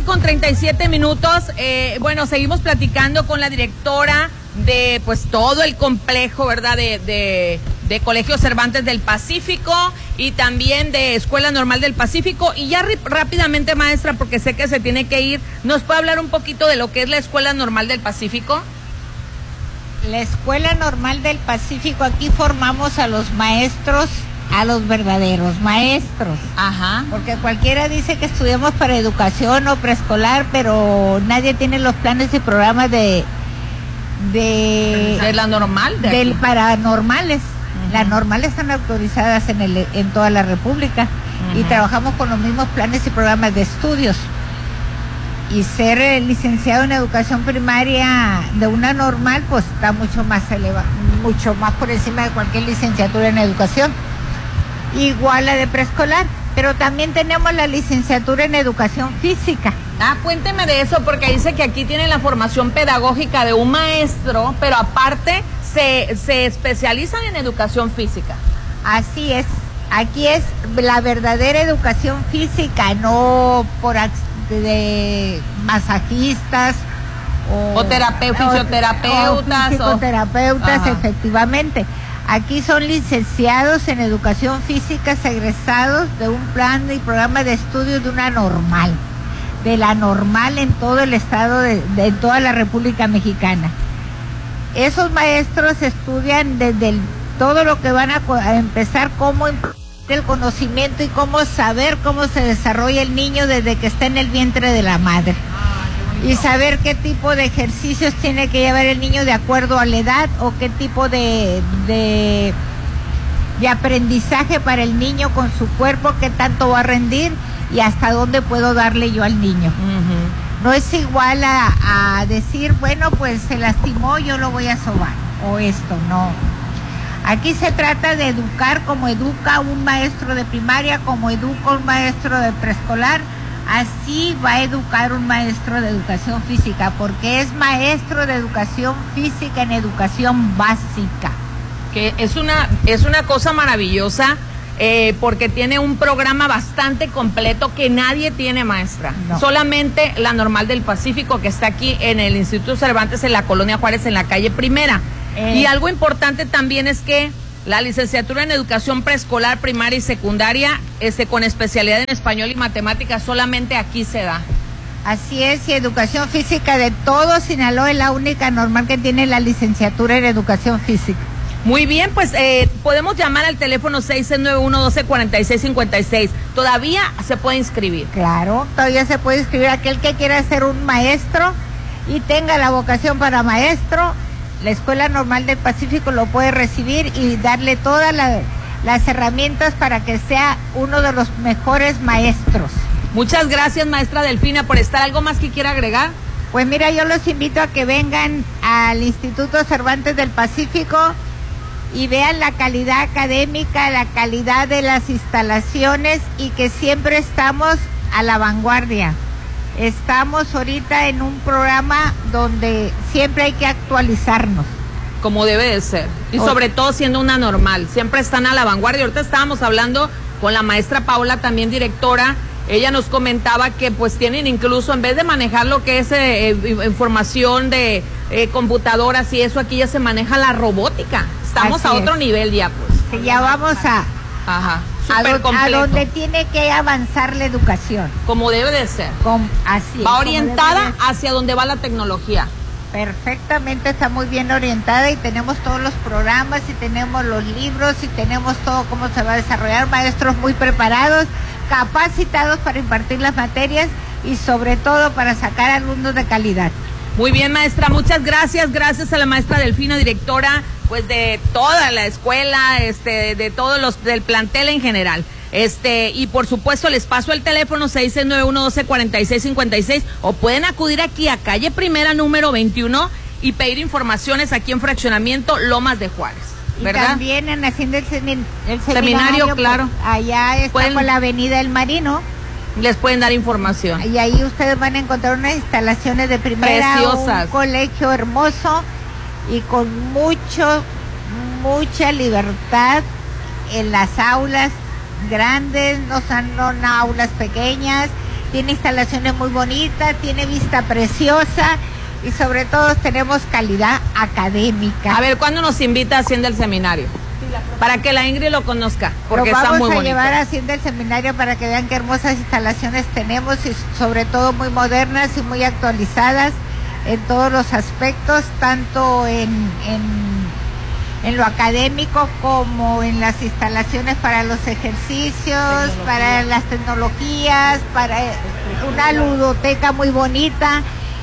6:37. Bueno, seguimos platicando con la directora de pues todo el complejo, ¿verdad? De Colegio Cervantes del Pacífico y también de Escuela Normal del Pacífico. Y ya rápidamente, maestra, porque sé que se tiene que ir, ¿nos puede hablar un poquito de lo que es la Escuela Normal del Pacífico? La Escuela Normal del Pacífico, aquí formamos a los maestros, a los verdaderos maestros. Ajá. Porque cualquiera dice que estudiamos para educación o preescolar, pero nadie tiene los planes y programas de la normal, para normales. Las normales están autorizadas en toda la República. Y trabajamos con los mismos planes y programas de estudios. Y ser licenciado en educación primaria de una normal, pues está mucho más elevado, mucho más por encima de cualquier licenciatura en educación. Igual la de preescolar, pero también tenemos la licenciatura en educación física. Cuénteme de eso, porque dice que aquí tiene la formación pedagógica de un maestro, pero aparte se especializan en educación física. Así es, aquí es la verdadera educación física, no de masajistas o fisioterapeutas. Psicoterapeutas, efectivamente. Aquí son licenciados en educación física, egresados de un plan y programa de estudio de una normal, de la normal en todo el estado, en toda la República Mexicana. Esos maestros estudian desde todo lo que van a empezar, cómo el conocimiento y cómo saber cómo se desarrolla el niño desde que está en el vientre de la madre. Y saber qué tipo de ejercicios tiene que llevar el niño de acuerdo a la edad o qué tipo de aprendizaje para el niño con su cuerpo, qué tanto va a rendir y hasta dónde puedo darle yo al niño. No es igual a decir, bueno, pues se lastimó, yo lo voy a sobar, o esto, no. Aquí se trata de educar como educa un maestro de primaria, como educa un maestro de preescolar, así va a educar un maestro de educación física, porque es maestro de educación física en educación básica. Que es una cosa maravillosa, porque tiene un programa bastante completo que nadie tiene, maestra. No. Solamente la Normal del Pacífico, que está aquí en el Instituto Cervantes, en la Colonia Juárez, en la calle Primera. Y algo importante también es que la licenciatura en educación preescolar, primaria y secundaria, con especialidad en español y matemáticas, solamente aquí se da. Así es, y educación física de todo Sinaloa es la única normal que tiene la licenciatura en educación física. Muy bien, pues podemos llamar al teléfono 691-1246-56. ¿Todavía se puede inscribir? Claro, todavía se puede inscribir aquel que quiera ser un maestro y tenga la vocación para maestro. La Escuela Normal del Pacífico lo puede recibir y darle todas las herramientas para que sea uno de los mejores maestros. Muchas gracias, maestra Delfina, por estar. ¿Algo más que quiera agregar? Pues mira, yo los invito a que vengan al Instituto Cervantes del Pacífico y vean la calidad académica, la calidad de las instalaciones y que siempre estamos a la vanguardia. Estamos ahorita en un programa donde siempre hay que actualizarnos. Como debe de ser. Y sobre todo siendo una normal. Siempre están a la vanguardia. Ahorita estábamos hablando con la maestra Paula, también directora. Ella nos comentaba que pues tienen incluso, en vez de manejar lo que es información de computadoras y eso, aquí ya se maneja la robótica. Estamos a otro nivel ya, pues. Sí, ya vamos a donde tiene que avanzar la educación. Como debe de ser. Así va orientada hacia donde va la tecnología. Perfectamente, está muy bien orientada y tenemos todos los programas y tenemos los libros y tenemos todo cómo se va a desarrollar, maestros muy preparados, capacitados para impartir las materias y sobre todo para sacar alumnos de calidad. Muy bien, maestra, muchas gracias. Gracias a la maestra Delfina, directora pues de toda la escuela, de todos los del plantel en general. Y por supuesto les paso el teléfono 691-1246-56 o pueden acudir aquí a calle Primera número 21 y pedir informaciones aquí en Fraccionamiento Lomas de Juárez, ¿verdad? Y también en haciendo el seminario, claro. Allá está por la avenida El Marino. Les pueden dar información. Y ahí ustedes van a encontrar unas instalaciones de primera, preciosas, un colegio hermoso y con mucha libertad en las aulas grandes, no son aulas pequeñas, tiene instalaciones muy bonitas, tiene vista preciosa y sobre todo tenemos calidad académica. A ver, ¿cuándo nos invita a Hacienda el Seminario? Para que la Ingrid lo conozca, porque está muy bonito. Vamos a llevar a Hacienda el Seminario para que vean qué hermosas instalaciones tenemos y sobre todo muy modernas y muy actualizadas en todos los aspectos, tanto en lo académico como en las instalaciones para los ejercicios, para las tecnologías, para una ludoteca muy bonita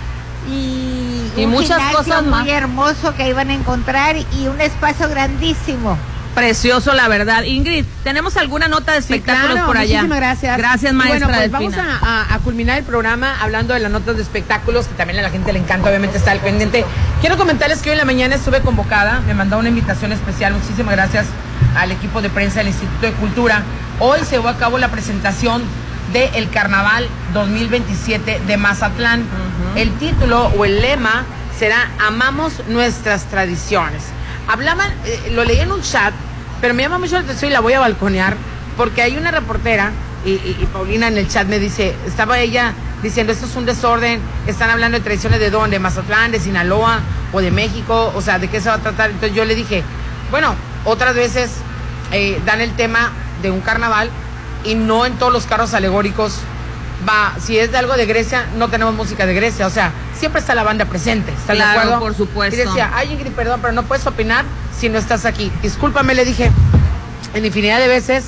y un muchas cosas muy más hermoso que iban a encontrar y un espacio grandísimo. Precioso, la verdad. Ingrid, ¿tenemos alguna nota de espectáculos por allá? Muchísimas gracias. Gracias, maestra. Bueno, pues vamos a culminar el programa hablando de las notas de espectáculos, que también a la gente le encanta, obviamente, está al pendiente. Quiero comentarles que hoy en la mañana estuve convocada, me mandó una invitación especial, muchísimas gracias al equipo de prensa del Instituto de Cultura. Hoy se llevó a cabo la presentación del Carnaval 2027 de Mazatlán. El título o el lema será Amamos nuestras tradiciones. Hablaban, lo leí en un chat, pero me llama mucho la atención y la voy a balconear, porque hay una reportera, y Paulina en el chat me dice, estaba ella diciendo, esto es un desorden, están hablando de tradiciones de dónde, Mazatlán, de Sinaloa, o de México, o sea, ¿de qué se va a tratar? Entonces yo le dije, bueno, otras veces dan el tema de un carnaval, y no en todos los carros alegóricos va, si es de algo de Grecia, no tenemos música de Grecia, o sea, siempre está la banda presente, ¿estás de acuerdo? Por supuesto. Y decía, ay Ingrid, perdón, pero no puedes opinar si no estás aquí. Discúlpame, le dije, en infinidad de veces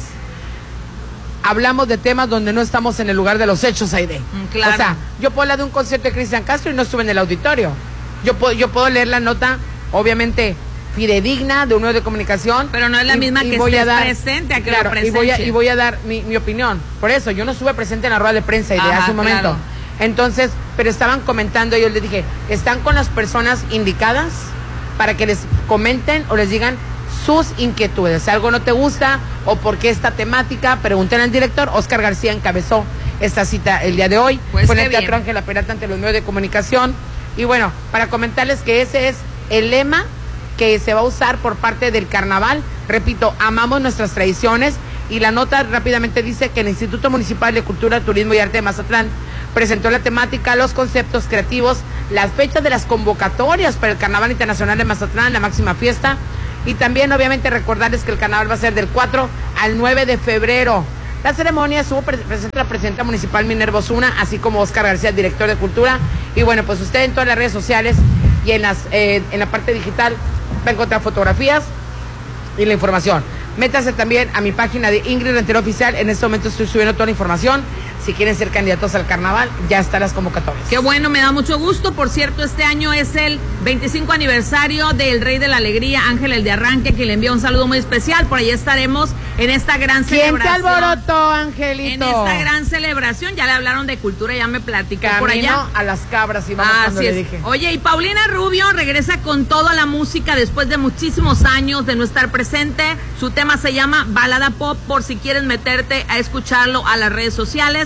hablamos de temas donde no estamos en el lugar de los hechos, Aide. Claro. O sea, yo puedo hablar de un concierto de Cristian Castro y no estuve en el auditorio. Yo puedo leer la nota, obviamente, fidedigna de un medio de comunicación, pero no es la misma que estés presente a que lo presente. Y voy a dar mi opinión. Por eso, yo no estuve presente en la rueda de prensa y de hace un momento. Claro. Entonces, pero estaban comentando, yo les dije, están con las personas indicadas para que les comenten o les digan sus inquietudes. Si algo no te gusta o por qué esta temática, pregunten al director. Oscar García encabezó esta cita el día de hoy. Pues fue en el Teatro Ángela Peralta ante los medios de comunicación. Y bueno, para comentarles que ese es el lema que se va a usar por parte del carnaval. Repito, amamos nuestras tradiciones, y la nota rápidamente dice que el Instituto Municipal de Cultura, Turismo y Arte de Mazatlán presentó la temática, los conceptos creativos, las fechas de las convocatorias para el Carnaval Internacional de Mazatlán, la máxima fiesta, y también obviamente recordarles que el carnaval va a ser del 4 al 9 de febrero. La ceremonia estuvo presente la presidenta municipal Minerva Osuna, así como Oscar García, el director de Cultura, y bueno, pues usted en todas las redes sociales y en la parte digital va a encontrar fotografías y la información. Métase también a mi página de Ingrid Rentería Oficial. En este momento estoy subiendo toda la información. Si quieren ser candidatos al carnaval, ya están las convocatorias. Qué bueno, me da mucho gusto. Por cierto, este año es el 25 aniversario del Rey de la Alegría, Ángel el de Arranque, que le envía un saludo muy especial. Por ahí estaremos en esta gran celebración. ¿Quién te alborotó, Angelito? En esta gran celebración, ya le hablaron de cultura, ya me platicó por allá. A las cabras y vamos cuando le dije. Oye, y Paulina Rubio regresa con toda la música después de muchísimos años de no estar presente. Su tema se llama Balada Pop, por si quieres meterte a escucharlo a las redes sociales.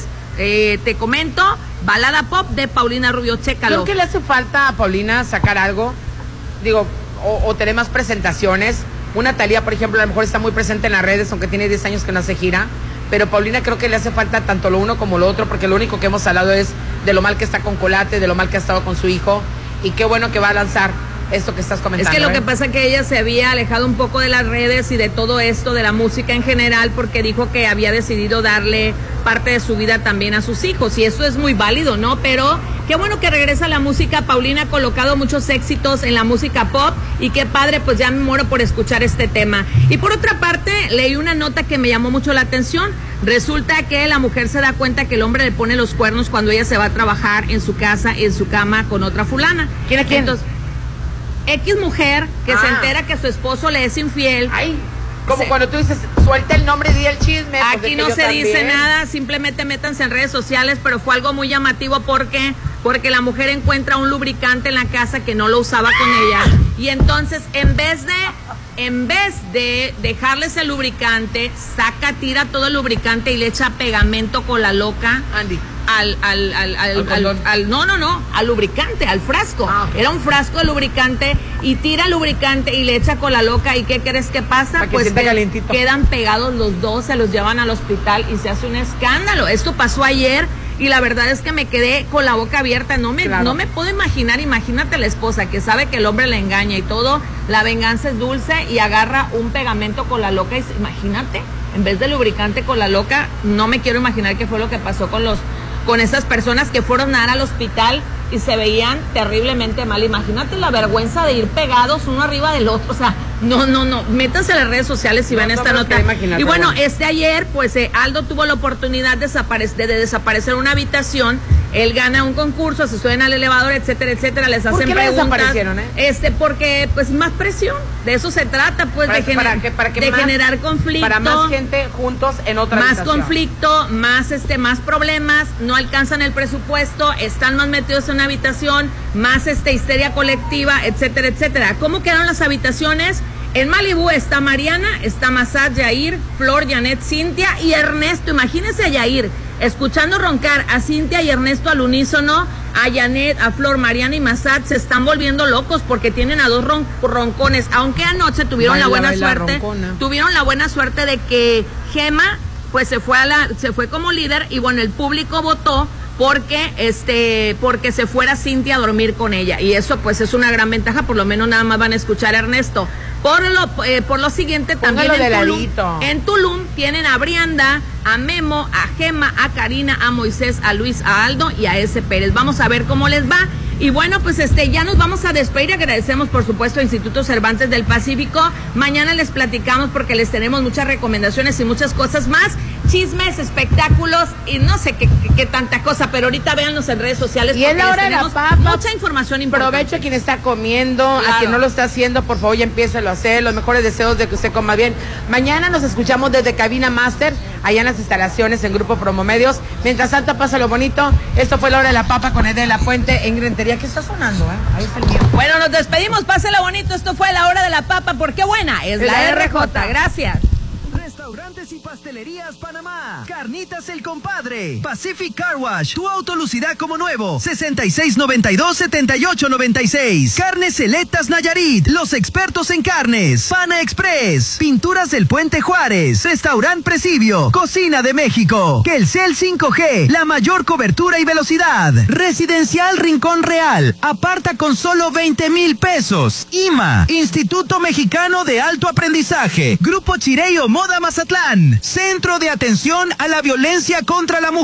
Te comento, Balada Pop de Paulina Rubio, chécalo. Creo que le hace falta a Paulina sacar algo, digo, o tener más presentaciones. Una Thalía, por ejemplo, a lo mejor está muy presente en las redes, aunque tiene 10 años que no hace gira, pero Paulina creo que le hace falta tanto lo uno como lo otro, porque lo único que hemos hablado es de lo mal que está con Colate, de lo mal que ha estado con su hijo, y qué bueno que va a lanzar esto que estás comentando. Es que lo que pasa es que ella se había alejado un poco de las redes y de todo esto, de la música en general, porque dijo que había decidido darle parte de su vida también a sus hijos, y eso es muy válido, ¿no? Pero qué bueno que regresa la música. Paulina ha colocado muchos éxitos en la música pop, y qué padre, pues ya me muero por escuchar este tema. Y por otra parte, leí una nota que me llamó mucho la atención. Resulta que la mujer se da cuenta que el hombre le pone los cuernos cuando ella se va a trabajar en su casa, en su cama, con otra fulana. ¿Quién es quién? Entonces, X mujer que se entera que su esposo le es infiel. Ay, como cuando tú dices, suelta el nombre y di el chisme. Aquí no se dice nada, simplemente métanse en redes sociales, pero fue algo muy llamativo porque la mujer encuentra un lubricante en la casa que no lo usaba con ella, y entonces en vez de dejarles el lubricante, tira todo el lubricante y le echa pegamento con la loca. Andy. Al lubricante, al frasco. Okay. Era un frasco de lubricante, y tira lubricante y le echa con la loca. ¿Y qué crees que pasa? Pues quedan pegados los dos, se los llevan al hospital y se hace un escándalo. Esto pasó ayer y la verdad es que me quedé con la boca abierta, no me puedo imaginar, imagínate la esposa que sabe que el hombre le engaña y todo, la venganza es dulce y agarra un pegamento con la loca y imagínate, en vez de lubricante con la loca, no me quiero imaginar qué fue lo que pasó con esas personas que fueron a dar al hospital y se veían terriblemente mal. Imagínate la vergüenza de ir pegados uno arriba del otro, o sea, no, métanse a las redes sociales y ven esta nota. Y bueno, ayer, pues Aldo tuvo la oportunidad de desaparecer una habitación, él gana un concurso, se suben al elevador, etcétera, etcétera, les hacen preguntas. ¿Por qué desaparecieron, porque, pues, más presión, de eso se trata, pues, de generar conflicto. Para más gente juntos en otra habitación. Más conflicto, más problemas, no alcanzan el presupuesto, están más metidos en una habitación, más histeria colectiva, etcétera, etcétera. ¿Cómo quedaron las habitaciones? En Malibú está Mariana, está Massad, Yair, Flor, Janet, Cintia y Ernesto. Imagínense a Yair escuchando roncar a Cintia y Ernesto al unísono, a Janet, a Flor, Mariana y Massad se están volviendo locos porque tienen a dos roncones, aunque anoche tuvieron la buena suerte de que Gema pues se fue como líder y bueno, el público votó porque se fuera Cintia a dormir con ella y eso pues es una gran ventaja, por lo menos nada más van a escuchar a Ernesto. Por lo siguiente, también en Tulum tienen a Brianda, a Memo, a Gema, a Karina, a Moisés, a Luis, a Aldo y a S. Pérez. Vamos a ver cómo les va. Y bueno, pues ya nos vamos a despedir. Agradecemos, por supuesto, a Instituto Cervantes del Pacífico. Mañana les platicamos porque les tenemos muchas recomendaciones y muchas cosas más. Chismes, espectáculos y no sé qué tanta cosa, pero ahorita véannos en redes sociales. Y en la hora de la papa, mucha información importante. Aprovecho a quien está comiendo, a quien no lo está haciendo, por favor, ya empiécelo a hacer. Los mejores deseos de que usted coma bien. Mañana nos escuchamos desde Cabina Master, allá en las instalaciones en Grupo Promomedios. Mientras tanto, pasa lo bonito. Esto fue la hora de la papa con Edel La Fuente en Rentería. ¿Qué está sonando? Ahí está el mío. Bueno, nos despedimos. Páselo bonito. Esto fue la hora de la papa, porque buena es la RJ. Gracias. Restaurantes y pastelerías Panamá. Carnitas El Compadre. Pacific Car Wash. Tu auto lucirá como nuevo. 6692-7896. Carnes Selectas Nayarit. Los expertos en carnes. Pana Express. Pinturas del Puente Juárez. Restaurant Presidio. Cocina de México. Kelcel 5G. La mayor cobertura y velocidad. Residencial Rincón Real. Aparta con solo 20,000 pesos. IMA. Instituto Mexicano de Alto Aprendizaje. Grupo Chirey Moda Mazatlán, Centro de Atención a la Violencia contra la Mujer.